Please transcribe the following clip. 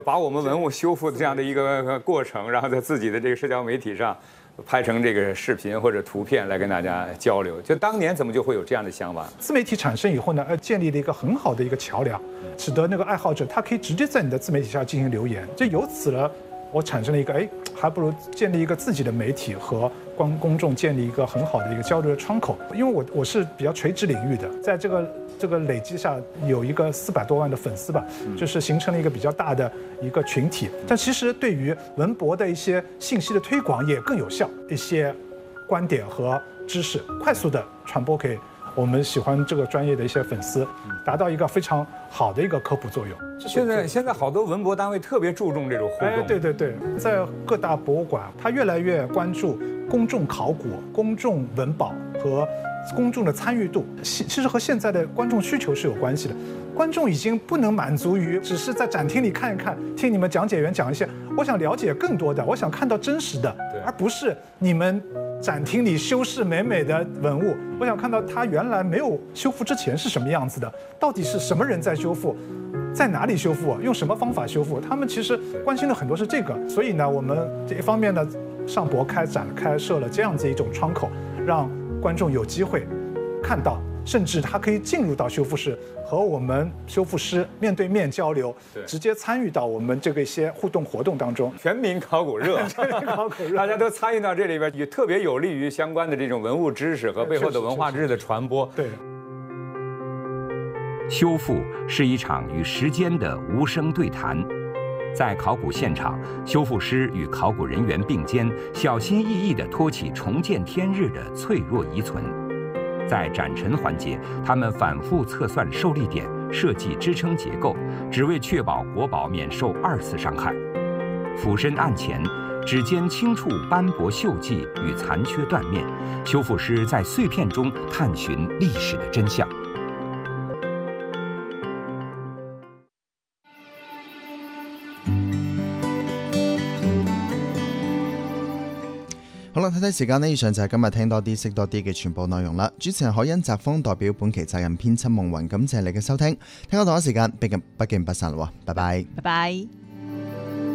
把我们文物修复的这样的一个过程，然后在自己的这个社交媒体上拍成这个视频或者图片来跟大家交流。就当年怎么就会有这样的想法？ 自媒体产生以后呢，建立了一个很好的一个桥梁，使得那个爱好者他可以直接在你的自媒体下进行留言。就由此了，我产生了一个还不如建立一个自己的媒体和公众建立一个很好的一个交流的窗口。因为我是比较垂直领域的，在这个累积下有一个400多万的粉丝吧，就是形成了一个比较大的一个群体。但其实对于文博的一些信息的推广也更有效，一些观点和知识快速的传播给我们喜欢这个专业的一些粉丝，达到一个非常好的一个科普作用。 现在好多文博单位特别注重这种互动。 对，在各大博物馆，它越来越关注公众考古、公众文保和公众的参与度，其实和现在的观众需求是有关系的。观众已经不能满足于只是在展厅里看一看，听你们讲解员讲一些，我想了解更多的，我想看到真实的，而不是你们展厅里修饰美美的文物。我想看到它原来没有修复之前是什么样子的，到底是什么人在修复，在哪里修复，用什么方法修复，他们其实关心的很多是这个。所以呢，我们这一方面呢，上博开设了这样子一种窗口，让观众有机会看到，甚至他可以进入到修复室，和我们修复师面对面交流，直接参与到我们这个一些互动活动当中。 全民考古热，大家都参与到这里边，也特别有利于相关的这种文物知识和背后的文化知识的传播。 对。 修复是一场与时间的无声对谈，在考古现场，修复师与考古人员并肩，小心翼翼地托起重见天日的脆弱遗存。在展陈环节，他们反复测算受力点，设计支撑结构，只为确保国宝免受2次伤害。俯身案前，指尖轻触斑驳锈迹与残缺断面，修复师在碎片中探寻历史的真相。 好啦，睇睇時間呢，以上就係今日聽多啲識多啲嘅全部內容啦。主持人海欣、澤峰代表本期責任編輯夢雲，感謝你嘅收聽。聽日同一時間，北京不散啦，拜拜。 拜拜。